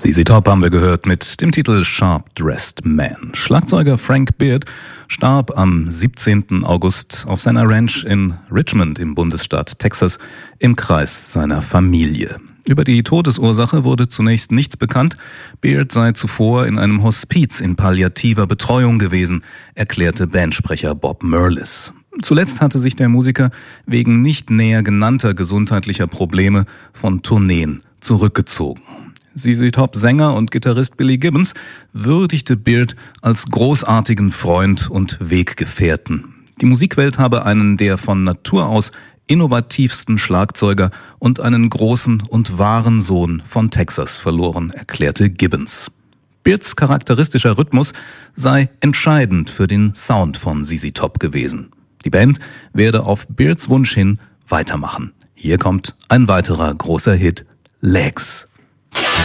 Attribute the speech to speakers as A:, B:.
A: ZZ Top haben wir gehört mit dem Titel Sharp Dressed Man. Schlagzeuger Frank Beard starb am 17. August auf seiner Ranch in Richmond im Bundesstaat Texas im Kreis seiner Familie. Über die Todesursache wurde zunächst nichts bekannt. Beard sei zuvor in einem Hospiz in palliativer Betreuung gewesen, erklärte Bandsprecher Bob Merlis. Zuletzt hatte sich der Musiker wegen nicht näher genannter gesundheitlicher Probleme von Tourneen zurückgezogen. ZZ Top Sänger und Gitarrist Billy Gibbons würdigte Beard als großartigen Freund und Weggefährten. Die Musikwelt habe einen der von Natur aus innovativsten Schlagzeuger und einen großen und wahren Sohn von Texas verloren, erklärte Gibbons. Beards charakteristischer Rhythmus sei entscheidend für den Sound von ZZ Top gewesen. Die Band werde auf Beards Wunsch hin weitermachen. Hier kommt ein weiterer großer Hit, Legs.